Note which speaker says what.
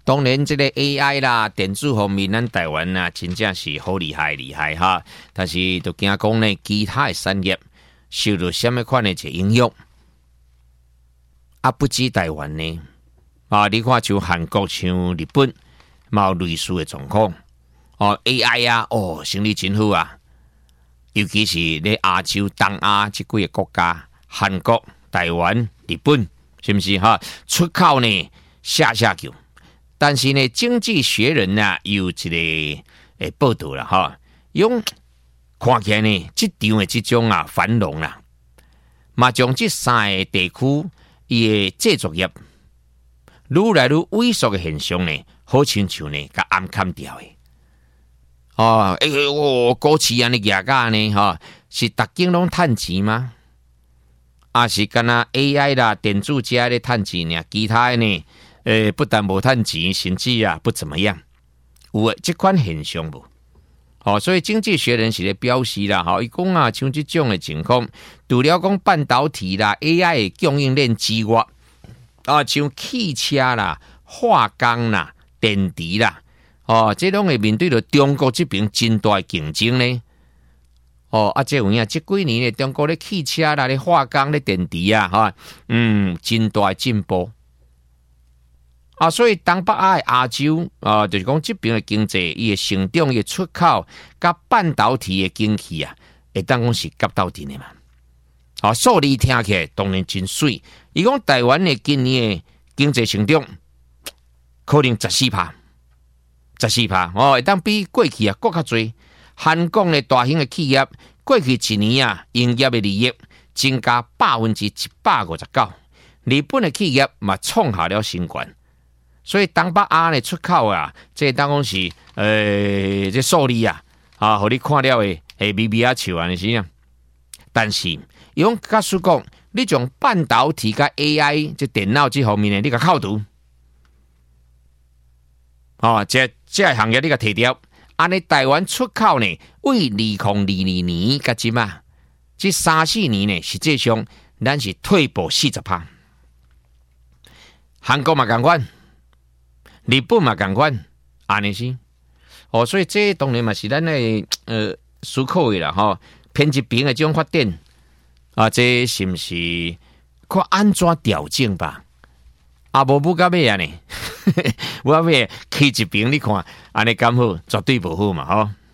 Speaker 1: 当然，这个 AI 啦，电子方面，咱台湾啊，真正是好厉害哈。但是，就惊讲呢，其他的产业受到什么款的一个影响？啊，不止台湾呢，啊，你看像韩国、像日本，嘛有类似的状况。哦 ，AI 啊，哦，生意真好啊，尤其是咧亚洲、东亚这几个国家，韩国、台湾、日本，是不是哈？出口呢下叫。但是呢，《经济学人》呢有一个报道啦，哈，用看起来呢，这场的这种啊繁荣啦，嘛将这三个地区伊的制作业愈来愈萎缩的现象呢，好亲像呢，甲暗砍掉的。股市安尼价价呢，哈，是逐间拢趁钱吗？啊，是干那 AI 啦，电子家咧趁钱呢，其他的呢？不但无趁钱，甚至啊不怎么样，有这款现象无？所以经济学人是咧表示啦，伊讲啊，像这种的情况，除了讲半导体啦、AI 的供应链之外，啊，像汽车啦、化工啦、电池啦，这拢会面对着中国这边真大的竞争呢。这有影，这几年咧，中国咧汽车啦、咧化工、咧电池啊，真大的进步。所以东北亚的亚洲就是讲这边的经济，伊的成长、伊的出口，甲半导体的景气啊，会当讲是夹到顶的嘛。数字听起来当然真水。伊讲台湾的今年的经济成长可能14%，会当比过去啊更较多。韩国的大型的企业，过去一年啊，营业的利益增加159%，日本的企业嘛创下了新高。所以东北亚的出口啊，这当讲是这数字啊，互你看了的微微啊笑安尼是啊。但是用假使讲，你从半导体甲 AI 这电脑这方面的，你甲扣除，这个行业你甲提掉，安尼台湾出口呢，为2022年甲即嘛，这3-4年呢，实际上咱是退步40%。韩国嘛同款。日本嘛同款，安尼是，所以这当然嘛是咱的思考的啦，偏一边的这种发展这是不是看安怎调整吧？无到尾啊呢，无到尾去一边你看，安尼敢好，绝对不好嘛，